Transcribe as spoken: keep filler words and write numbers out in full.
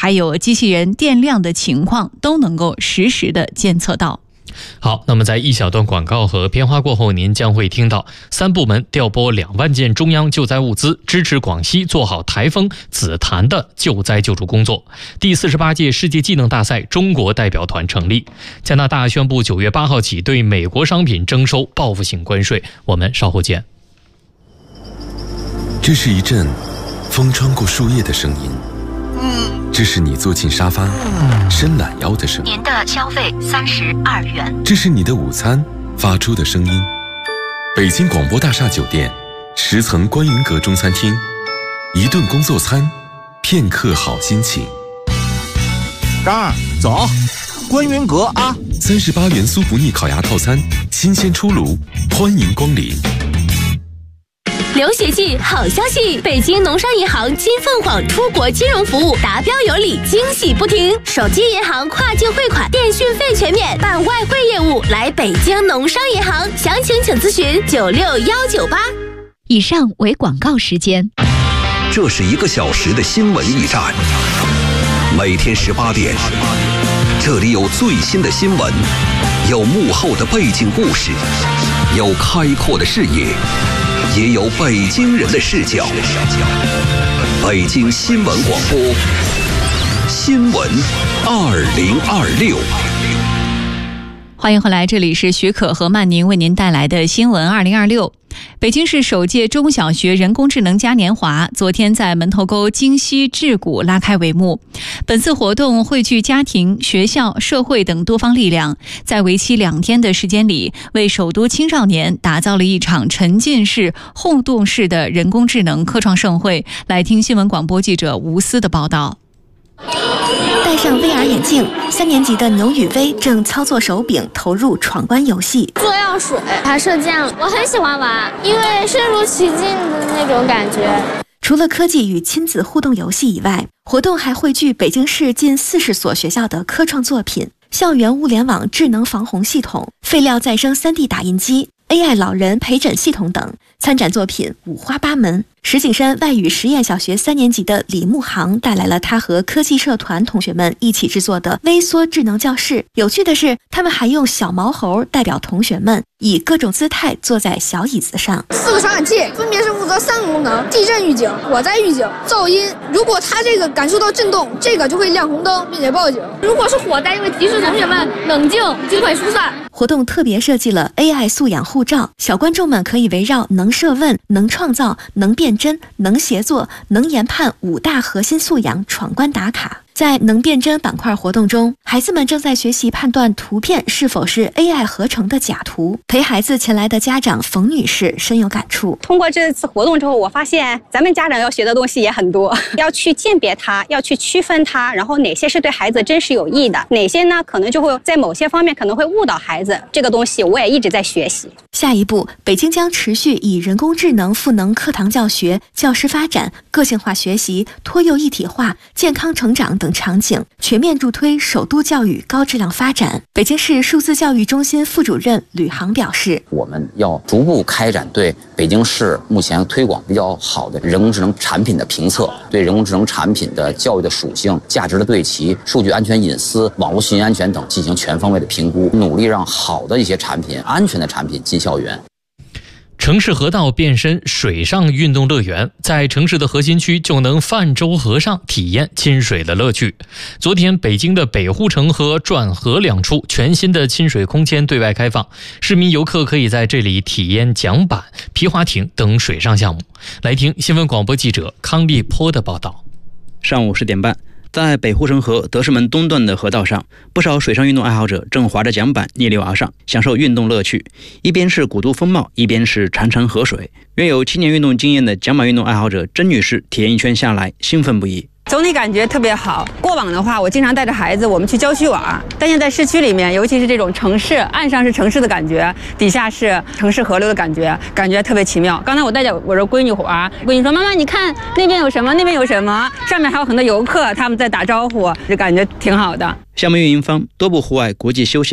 还有机器人电量的情况都能够实时的监测到。 好，那么在一小段广告和片花过后，您将会听到三部门调拨两万件中央救灾物资，支持广西做好台风、紫檀的救灾救助工作。第四十八届世界技能大赛中国代表团成立。加拿大宣布九月八号起对美国商品征收报复性关税。我们稍后见。 这是一阵风穿过树叶的声音，这是你坐进沙发伸懒腰的声音。 您的消费三十二元。 这是你的午餐发出的声音。北京广播大厦酒店十层观云阁中餐厅，一顿工作餐，片刻好心情。 张儿，走，观云阁啊！ 三十八元酥不腻烤鸭套餐，新鲜出炉，欢迎光临。 流血季好消息！北京农商银行金凤凰出国金融服务达标有礼，惊喜不停。手机银行跨境汇款，电讯费全免，办外汇业务来北京农商银行，详情请咨询九六幺九八。 以上为广告时间。 这是一个小时的新闻驿站，每天十八点，这里有最新的新闻，有幕后的背景故事，有开阔的视野，也有北京人的视角。北京新闻广播，新闻二零二六。 欢迎回来，这里是许可和曼宁为您带来的新闻二零二六。北京市首届中小学人工智能嘉年华昨天在门头沟京西智谷拉开帷幕。本次活动汇聚家庭、学校、社会等多方力量，在为期两天的时间里，为首都青少年打造了一场沉浸式、互动式的人工智能科创盛会。来听新闻广播记者吴思的报道。 戴上 V R 眼镜，三年级的牛宇威正操作手柄投入闯关游戏。 做药水、爬射箭，我很喜欢玩，因为身如其境的那种感觉。 除了科技与亲子互动游戏以外，活动还汇聚北京市近四十所学校的科创作品，校园物联网智能防洪系统、废料再生 三 D 打印机、A I 老人陪诊系统等。参展作品五花八门。石景山外语实验小学三年级的李慕航带来了他和科技社团同学们一起制作的微缩智能教室。有趣的是，他们还用小毛猴代表同学们，以各种姿态坐在小椅子上。 四个传感器分别是负责三个功能：地震预警、火灾预警、噪音。如果它这个感受到震动，这个就会亮红灯并且报警。如果是火灾，就会提示同学们冷静，尽快疏散。 活动特别设计了 A I 素养护照，小观众们可以围绕能设问、能创造、能辨真、能协作、能研判五大核心素养闯关打卡。在能辨真板块活动中，孩子们正在学习判断图片是否是 A I 合成的假图。陪孩子前来的家长冯女士深有感触。 通过这次活动之后，我发现咱们家长要学的东西也很多，要去鉴别它，要去区分它，然后哪些是对孩子真实有益的，哪些呢可能就会在某些方面可能会误导孩子。这个东西我也一直在学习。 下一步，北京将持续以人工智能赋能课堂教学、教师发展、个性化学习、托幼一体化、健康成长等场景，全面助推首都教育高质量发展。北京市数字教育中心副主任吕航表示， 我们要逐步开展对北京市目前推广比较好的人工智能产品的评测，对人工智能产品的教育的属性、价值的对齐、数据安全隐私、网络信息安全等进行全方位的评估，努力让好的一些产品、安全的产品进校园。 城市河道变身水上运动乐园，在城市的核心区就能泛舟河上，体验亲水的乐趣。昨天，北京的北护城和转河两处全新的亲水空间对外开放，市民游客可以在这里体验桨板、皮划艇等水上项目。来听新闻广播记者康立波的报道。 上午十点半，在北护城河德胜门东段的河道上，不少水上运动爱好者正划着桨板逆流而上，享受运动乐趣。一边是古都风貌，一边是潺潺河水。约有七年运动经验的桨板运动爱好者甄女士体验一圈下来，兴奋不已。 总体感觉特别好。过往的话，我经常带着孩子我们去郊区玩，但现在市区里面，尤其是这种城市，岸上是城市的感觉，底下是城市河流的感觉，感觉特别奇妙。刚才我带着我的闺女玩，闺女说：“妈妈，你看那边有什么？那边有什么？”上面还有很多游客，他们在打招呼，就感觉挺好的。 项目运营方多部户外国际休闲